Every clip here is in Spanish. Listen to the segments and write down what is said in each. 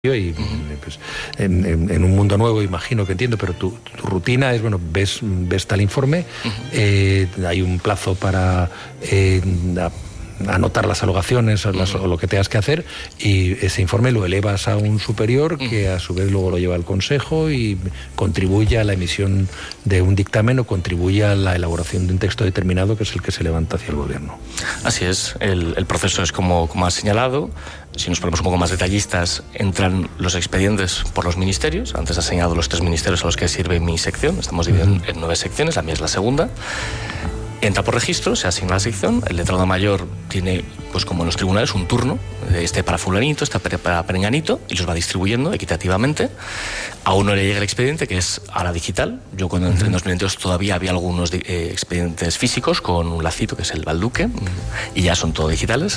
y pues, en un mundo nuevo imagino que entiendo, pero tu rutina es, bueno, ves tal informe, hay un plazo para anotar las alogaciones o lo que tengas que hacer, y ese informe lo elevas a un superior que a su vez luego lo lleva al Consejo y contribuye a la emisión de un dictamen o contribuye a la elaboración de un texto determinado que es el que se levanta hacia el Gobierno. Así es, el proceso es como has señalado. Si nos ponemos un poco más detallistas, entran los expedientes por los ministerios. Antes has señalado los 3 ministerios a los que sirve mi sección. Estamos divididos en 9 secciones, la mía es la segunda. Entra por registro, se asigna la sección, el letrado mayor tiene, pues como en los tribunales, un turno, este para fulanito, este para perenganito, y los va distribuyendo equitativamente. A uno le llega el expediente, que es a la digital. Yo cuando entré en 2022 todavía había algunos expedientes físicos con un lacito, que es el balduque, y ya son todo digitales.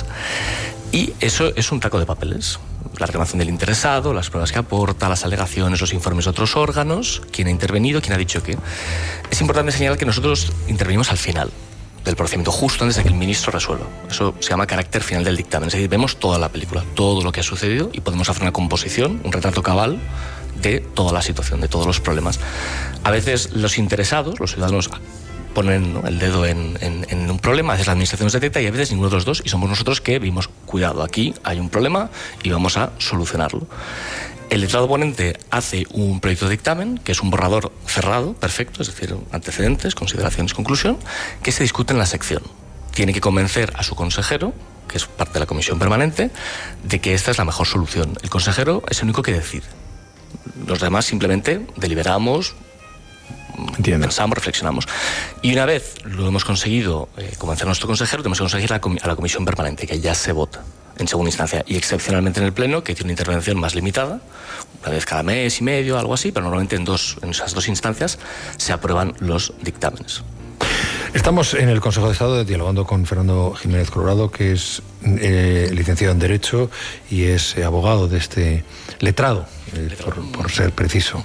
Y eso es un taco de papeles. La reclamación del interesado, las pruebas que aporta, las alegaciones, los informes de otros órganos, quién ha intervenido, quién ha dicho qué. Es importante señalar que nosotros intervenimos al final del procedimiento, justo antes de que el ministro resuelva. Eso se llama carácter final del dictamen. Es decir, vemos toda la película, todo lo que ha sucedido, y podemos hacer una composición, un retrato cabal de toda la situación, de todos los problemas. A veces los interesados, los ciudadanos, ponen, ¿no?, el dedo en un problema, a veces la administración nos detecta y a veces ninguno de los dos, y somos nosotros que vimos, cuidado, aquí hay un problema y vamos a solucionarlo. El letrado ponente hace un proyecto de dictamen, que es un borrador cerrado, perfecto, es decir, antecedentes, consideraciones, conclusión, que se discute en la sección. Tiene que convencer a su consejero, que es parte de la comisión permanente, de que esta es la mejor solución. El consejero es el único que decide. Los demás simplemente deliberamos, Entiendo. Pensamos, reflexionamos. Y una vez lo hemos conseguido convencer a nuestro consejero, tenemos que conseguir a la comisión permanente, que ya se vota en segunda instancia, y excepcionalmente en el Pleno, que tiene una intervención más limitada, una vez cada mes y medio, algo así, pero normalmente en esas 2 instancias se aprueban los dictámenes. Estamos en el Consejo de Estado dialogando con Fernando Jiménez Colorado, que es licenciado en Derecho y es abogado de este letrado, por ser preciso,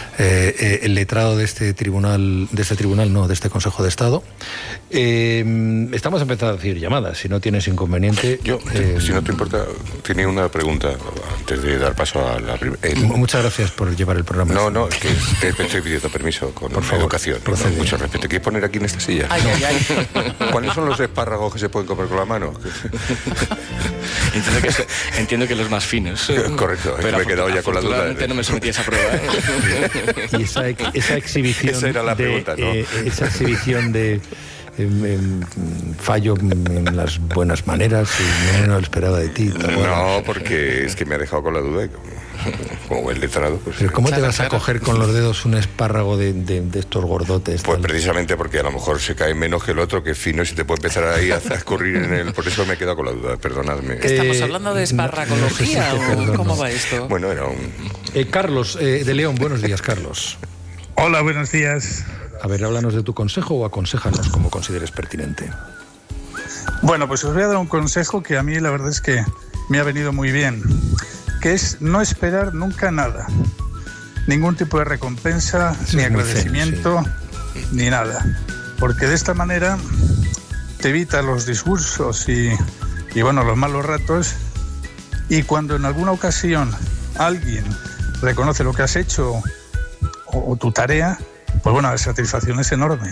el letrado de este Consejo de Estado. Estamos empezando a recibir llamadas, si no tienes inconveniente. Yo, si no te importa, tenía una pregunta antes de dar paso a la primera. Muchas gracias por llevar el programa. No, es que te estoy pidiendo permiso con educación. No, mucho respeto. ¿Quieres poner aquí en esta silla? Ay. ¿Cuáles son los espárragos que se pueden comer con la mano? Entiendo que los más finos. Correcto, me he quedado ya con la duda. No me sometí a esa prueba. Y esa exhibición. Esa era la pregunta, ¿no? Esa exhibición de fallo en las buenas maneras y no lo esperaba de ti. No, porque es que me ha dejado con la duda. Como el letrado, pues. Pero ¿cómo te vas a coger con los dedos un espárrago de estos gordotes? Pues precisamente porque a lo mejor se cae menos que el otro, que es fino, y se te puede empezar ahí a escurrir en él. Por eso me he quedado con la duda, perdonadme. ¿Estamos hablando de esparragología o cómo va esto? Bueno, era un... Carlos, de León, buenos días, Carlos. Hola, buenos días. A ver, háblanos de tu consejo o aconséjanos como consideres pertinente. Bueno, pues os voy a dar un consejo que a mí la verdad es que me ha venido muy bien, que es no esperar nunca nada, ningún tipo de recompensa, ni agradecimiento, ni nada, porque de esta manera te evita los disgustos y bueno, los malos ratos, y cuando en alguna ocasión alguien reconoce lo que has hecho o tu tarea, pues bueno, la satisfacción es enorme.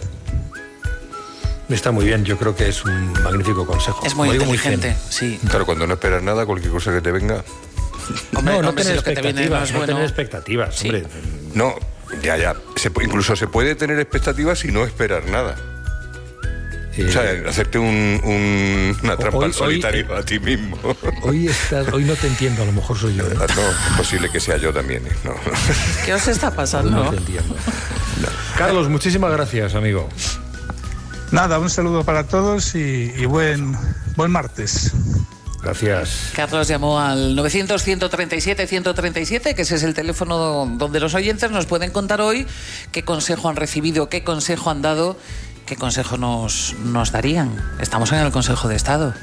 Está muy bien, yo creo que es un magnífico consejo. Es muy inteligente, sí. Claro, cuando no esperas nada, cualquier cosa que te venga... Hombre, no tener si lo que te viene no es bueno. tener expectativas, Sí. hombre. No, ya. Incluso se puede tener expectativas y no esperar nada. O sea, hacerte una trampa al solitario a ti mismo. Hoy no te entiendo, a lo mejor soy yo. No, es posible que sea yo también. No. ¿Qué os está pasando? No te entiendo. Carlos, muchísimas gracias, amigo. Nada, un saludo para todos y buen martes. Gracias. Carlos llamó al 900-137-137, que ese es el teléfono donde los oyentes nos pueden contar hoy qué consejo han recibido, qué consejo han dado, qué consejo nos darían. Estamos en el Consejo de Estado.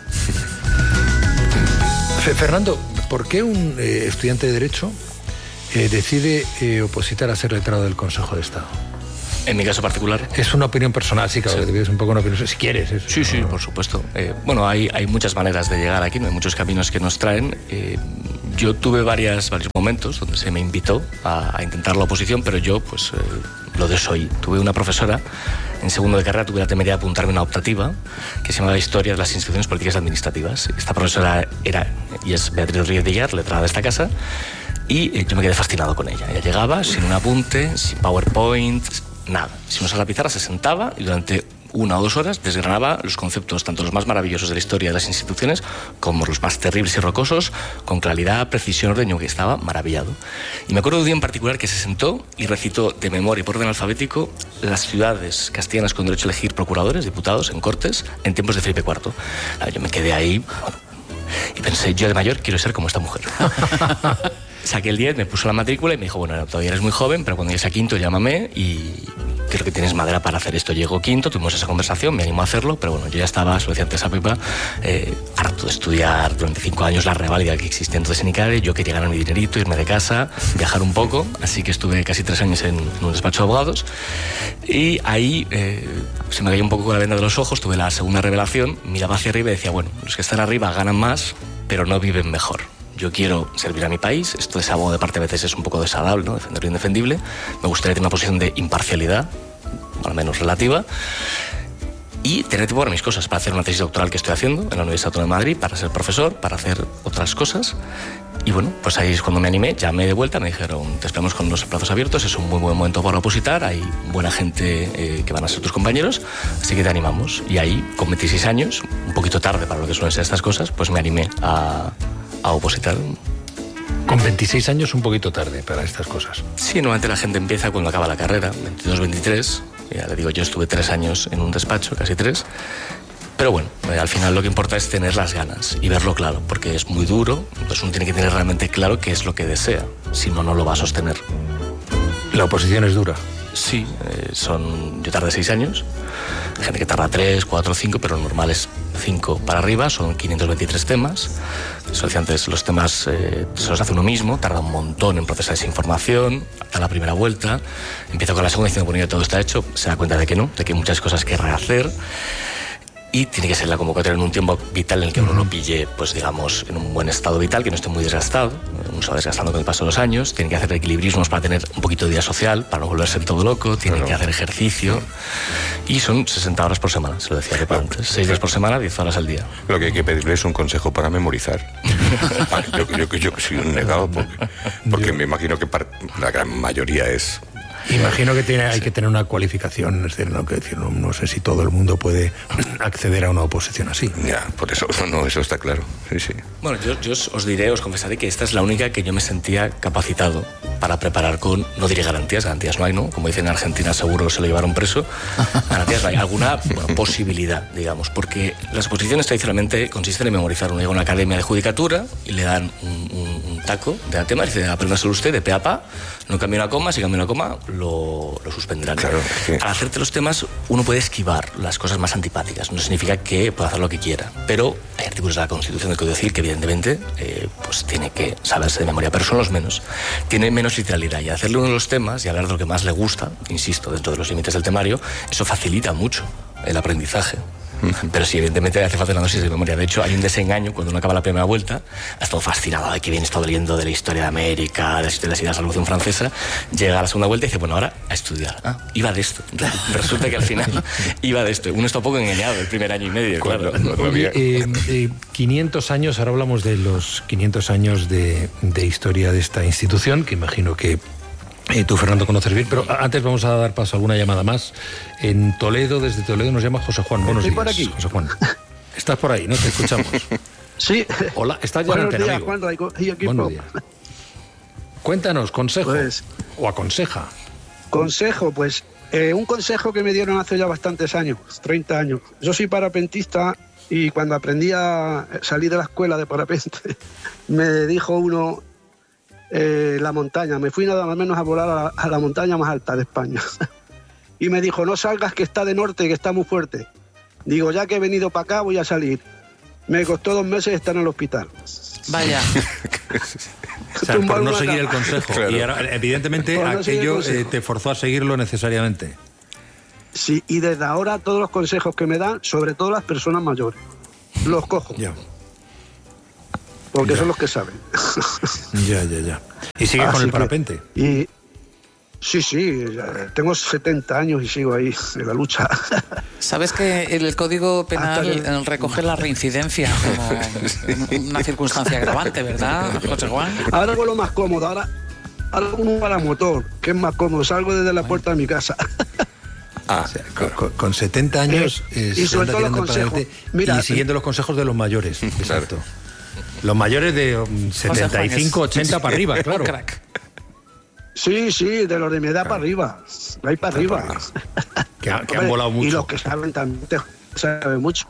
Fernando, ¿por qué un estudiante de Derecho decide opositar a ser letrado del Consejo de Estado? En mi caso particular. Es una opinión personal, sí, claro, sí. Es un poco una opinión, si quieres. Eso, sí, por supuesto. Bueno, hay muchas maneras de llegar aquí, ¿no? Hay muchos caminos que nos traen. Yo tuve varios momentos donde se me invitó a intentar la oposición, pero yo pues lo desoí. Tuve una profesora, en segundo de carrera tuve la temeridad de apuntarme a una optativa que se llamaba Historia de las Instituciones Políticas Administrativas. Esta profesora era y es Beatriz Rodríguez de Villar, letrada de esta casa, y yo me quedé fascinado con ella. Ella llegaba sin un apunte, sin PowerPoint, nada. Sin usar la pizarra se sentaba y durante 1 o 2 horas desgranaba los conceptos, tanto los más maravillosos de la historia de las instituciones como los más terribles y rocosos, con claridad, precisión, orden. Yo que estaba maravillado. Y me acuerdo de un día en particular que se sentó y recitó de memoria y por orden alfabético las ciudades castellanas con derecho a elegir procuradores, diputados en Cortes en tiempos de Felipe IV. Yo me quedé ahí y pensé, yo de mayor quiero ser como esta mujer. Saqué el 10, me puso la matrícula y me dijo, bueno, todavía eres muy joven, pero cuando llegues a quinto llámame y creo que tienes madera para hacer esto. Llegó quinto, tuvimos esa conversación, me animó a hacerlo, pero bueno, yo ya estaba, se lo decía antes a Pepa, harto de estudiar durante 5 años la reválida que existía entonces en ICARE. Yo quería ganar mi dinerito, irme de casa, viajar un poco, así que estuve casi 3 años en un despacho de abogados y ahí se me cayó un poco con la venda de los ojos, tuve la segunda revelación, miraba hacia arriba y decía, bueno, los que están arriba ganan más, pero no viven mejor. Yo quiero servir a mi país, esto de abogado de parte a veces es un poco desagradable, ¿no? Defender lo indefendible. Me gustaría tener una posición de imparcialidad, al menos relativa, y tener tiempo para mis cosas, para hacer una tesis doctoral que estoy haciendo en la Universidad Autónoma de Madrid, para ser profesor, para hacer otras cosas. Y bueno, pues ahí es cuando me animé, llamé de vuelta, me dijeron, te esperamos con los brazos abiertos, es un muy buen momento para opositar, hay buena gente que van a ser tus compañeros, así que te animamos. Y ahí, con 26 años, un poquito tarde para lo que suelen ser estas cosas, pues me animé a opositar. Con 26 años un poquito tarde para estas cosas. Sí, normalmente la gente empieza cuando acaba la carrera, 22, 23. Ya le digo, yo estuve 3 años en un despacho, casi 3. Pero bueno, al final lo que importa es tener las ganas y verlo claro, porque es muy duro, pues uno tiene que tener realmente claro qué es lo que desea, si no, no lo va a sostener. ¿La oposición es dura? Sí, yo tardé 6 años, hay gente que tarda 3, 4, 5, pero lo normal es 5 para arriba, son 523 temas. Eso decía antes, los temas se los hace uno mismo, tarda un montón en procesar esa información, da la primera vuelta, empieza con la segunda diciendo, bueno, ya todo está hecho, se da cuenta de que no, de que hay muchas cosas que rehacer. Y tiene que ser la convocatoria en un tiempo vital en el que uno lo pille, pues digamos, en un buen estado vital, que no esté muy desgastado. Uno se va desgastando con el paso de los años. Tiene que hacer equilibrismos para tener un poquito de vida social, para no volverse todo loco. Tiene que hacer ejercicio. Y son 60 horas por semana, se lo decía antes. 6 días por semana, 10 horas al día. Lo que hay que pedirle es un consejo para memorizar. Yo soy un negado, porque me imagino que la gran mayoría es... Imagino que hay que tener una cualificación, es decir, no sé si todo el mundo puede acceder a una oposición así. Ya, por eso, no, eso está claro. Sí, sí. Bueno, yo os confesaré que esta es la única que yo me sentía capacitado para preparar con, no diré garantías no hay, ¿no? Como dicen en Argentina, seguro se lo llevaron preso. Garantías no hay, alguna posibilidad, digamos, porque las oposiciones tradicionalmente consisten en memorizar. Uno llega a una academia de judicatura y le dan un taco de tema y dice, apréndaselo usted de pe a pa, no cambie una coma, si cambia una coma lo suspenderán. Claro, sí. Al hacerte los temas uno puede esquivar las cosas más antipáticas, no significa que pueda hacer lo que quiera, pero hay artículos de la Constitución del Código Civil que evidentemente pues tiene que saberse de memoria, pero son los menos. Tiene menos literalidad y hacerle uno de los temas y hablar de lo que más le gusta, insisto, dentro de los límites del temario, eso facilita mucho el aprendizaje. Pero sí, evidentemente hace falta una dosis de memoria. De hecho, hay un desengaño cuando uno acaba la primera vuelta, ha estado fascinado de que bien estado leyendo de la historia de América, de las ideas de la Revolución Francesa, llega a la segunda vuelta y dice, bueno, ahora a estudiar. Iba de esto. Resulta que al final iba de esto. Uno está un poco engañado el primer año y medio, claro. 500 años, ahora hablamos de los 500 años de historia de esta institución, que imagino que tú, Fernando, conoces bien, pero antes vamos a dar paso a alguna llamada más. En Toledo, desde Toledo, nos llama José Juan. Buenos días. Estoy por aquí. José Juan. ¿Estás por ahí? ¿No te escuchamos? Sí. Hola, ¿estás ya en antena, amigo? Buenos días, Juan y equipo. Buenos días. Cuéntanos, consejo. Pues, o aconseja. Consejo, pues, un consejo que me dieron hace ya bastantes años, 30 años. Yo soy parapentista y cuando aprendí a salir de la escuela de parapente, me dijo uno... la montaña, me fui nada menos a volar a la montaña más alta de España y me dijo, no salgas que está de norte, que está muy fuerte. Digo, ya que he venido para acá voy a salir. Me costó 2 meses estar en el hospital. Vaya. O sea, por no seguir el consejo. Claro. Y ahora, evidentemente aquello te forzó a seguirlo necesariamente. Sí, y desde ahora todos los consejos que me dan, sobre todo las personas mayores, los cojo. Ya. porque son los que saben. Ya. ¿Y sigue con el parapente? Sí, tengo 70 años y sigo ahí en la lucha. ¿Sabes que el Código Penal recoge la reincidencia como una circunstancia agravante, verdad, José Juan? Ahora hago lo más cómodo, ahora uno para motor, que es más cómodo, salgo desde la puerta de mi casa. O sea, con 70 años y sobre todo los consejos. Mira, y siguiendo los consejos de los mayores. Exacto. Los mayores de 75, 80 para arriba, claro. Sí, de los de mi edad para arriba. Ahí para arriba. Que han volado mucho. Y los que saben también saben mucho.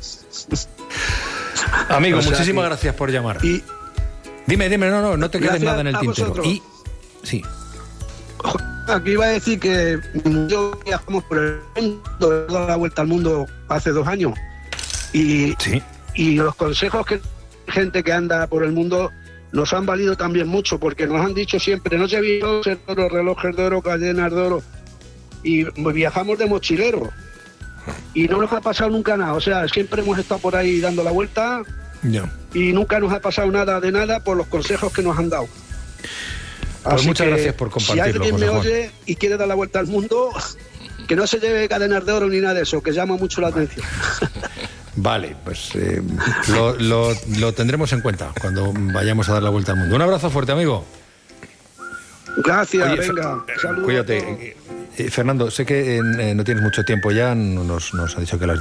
Amigo, muchísimas gracias por llamar. Dime, no te quedes nada en el tintero. Sí. Aquí iba a decir que yo viajamos por el mundo, he dado la vuelta al mundo hace 2 años. Y los consejos que gente que anda por el mundo nos han valido también mucho, porque nos han dicho siempre, no se viajan de oro, relojes de oro, cadenas de oro, y viajamos de mochilero, y no nos ha pasado nunca nada, o sea, siempre hemos estado por ahí dando la vuelta, y nunca nos ha pasado nada de nada por los consejos que nos han dado. Pues muchas gracias por compartirlo. Si alguien me oye y quiere dar la vuelta al mundo, que no se lleve cadenas de oro ni nada de eso, que llama mucho la atención. Vale, pues lo tendremos en cuenta cuando vayamos a dar la vuelta al mundo. Un abrazo fuerte, amigo. Gracias, venga. Saludos. Cuídate. Fernando, sé que no tienes mucho tiempo ya, nos ha dicho que a las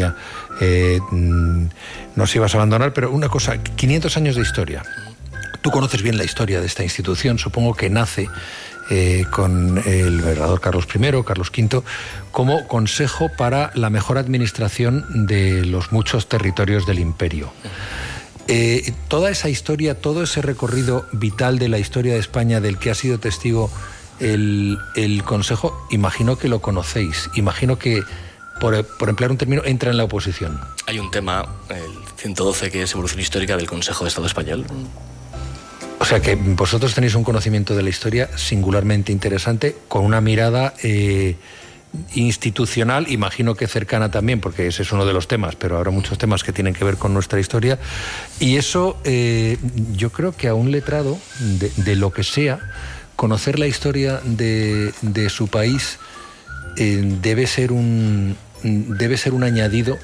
10:30 nos ibas a abandonar, pero una cosa, 500 años de historia. Tú conoces bien la historia de esta institución, supongo que nace con el emperador Carlos I, Carlos V, como consejo para la mejor administración de los muchos territorios del imperio. Toda esa historia, todo ese recorrido vital de la historia de España del que ha sido testigo el consejo, imagino que lo conocéis, imagino que, por emplear un término, entra en la oposición. Hay un tema, el 112, que es evolución histórica del Consejo de Estado Español. O sea que vosotros tenéis un conocimiento de la historia singularmente interesante, con una mirada institucional, imagino que cercana también, porque ese es uno de los temas, pero habrá muchos temas que tienen que ver con nuestra historia. Y eso, yo creo que a un letrado, de lo que sea, conocer la historia de su país debe ser un añadido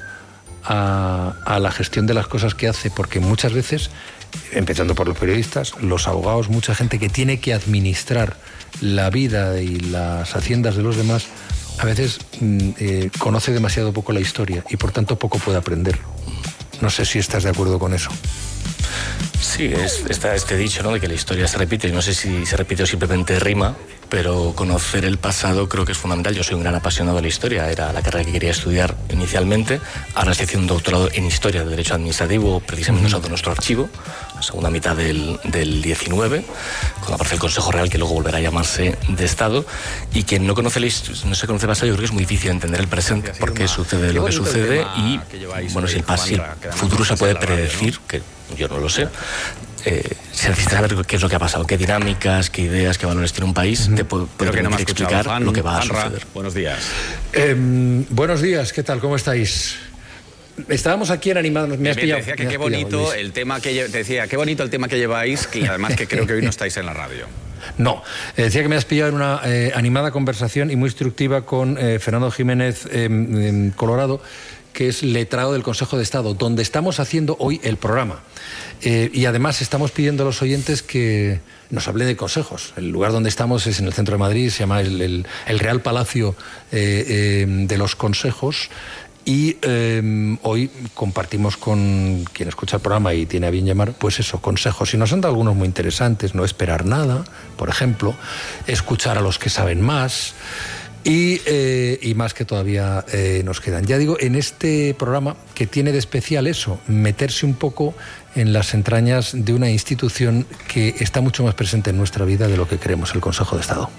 a la gestión de las cosas que hace, porque muchas veces, empezando por los periodistas, los abogados, mucha gente que tiene que administrar la vida y las haciendas de los demás, a veces conoce demasiado poco la historia y por tanto poco puede aprender. No sé si estás de acuerdo con eso. Sí, está este dicho, ¿no?, de que la historia se repite, y no sé si se repite o simplemente rima, pero conocer el pasado creo que es fundamental. Yo soy un gran apasionado de la historia, era la carrera que quería estudiar inicialmente. Ahora estoy haciendo un doctorado en Historia del Derecho Administrativo, precisamente usando nuestro archivo, la segunda mitad del 19, cuando aparece el Consejo Real, que luego volverá a llamarse de Estado, y quien no se conoce el pasado, yo creo que es muy difícil entender el presente, porque sucede lo que sucede, y bueno, si el futuro se puede predecir, que yo no lo sé, se necesita saber qué es lo que ha pasado, qué dinámicas, qué ideas, qué valores tiene un país, te puede explicar lo que va a suceder. Buenos días. Buenos días, ¿qué tal? ¿Cómo estáis? Estábamos aquí en Animados. Me has pillado. Decía que qué bonito el tema que decía, qué bonito el tema que lleváis, y además que creo que hoy no estáis en la radio. No, decía que me has pillado en una animada conversación y muy instructiva con Fernando Jiménez Colorado, que es letrado del Consejo de Estado, donde estamos haciendo hoy el programa. Y además estamos pidiendo a los oyentes que nos hablen de consejos. El lugar donde estamos es en el centro de Madrid, se llama el Real Palacio de los Consejos. Y hoy compartimos con quien escucha el programa y tiene a bien llamar, pues eso, consejos. Y nos han dado algunos muy interesantes: no esperar nada, por ejemplo, escuchar a los que saben más, y más que todavía nos quedan. Ya digo, en este programa, que tiene de especial eso, meterse un poco en las entrañas de una institución que está mucho más presente en nuestra vida de lo que creemos, el Consejo de Estado.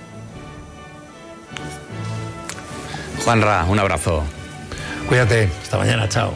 Juanra, un abrazo. Cuídate, hasta mañana, chao.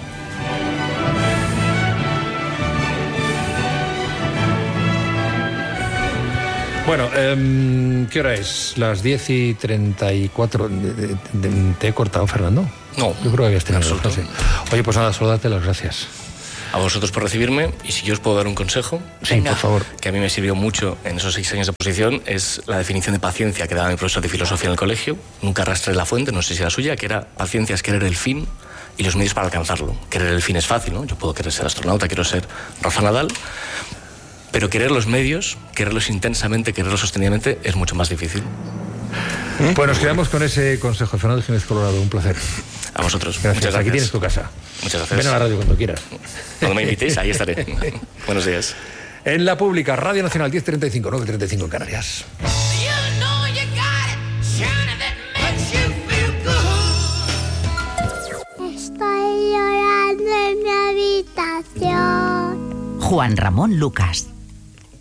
Bueno, ¿qué hora es? Las 10:34. ¿Te he cortado, Fernando? No. Yo creo que habías tenido la frase. Oye, pues nada, solo darte las gracias. A vosotros por recibirme, y si yo os puedo dar un consejo, sí, por favor, que a mí me sirvió mucho en esos 6 años de oposición, es la definición de paciencia que daba mi profesor de filosofía en el colegio. Nunca arrastré la fuente, no sé si era suya, que era: paciencia es querer el fin y los medios para alcanzarlo. Querer el fin es fácil, ¿no? Yo puedo querer ser astronauta, quiero ser Rafa Nadal, pero querer los medios, quererlos intensamente, quererlos sostenidamente, es mucho más difícil. Pues nos quedamos con ese consejo. Fernando Jiménez Colorado, un placer. A vosotros. Gracias. Muchas gracias. Aquí tienes tu casa. Muchas gracias. Ven a la radio cuando quieras. Cuando me invitéis, ahí estaré. Buenos días. En La Pública, Radio Nacional, 10:35, 9:35 en Canarias. Estoy llorando en mi habitación. Juan Ramón Lucas.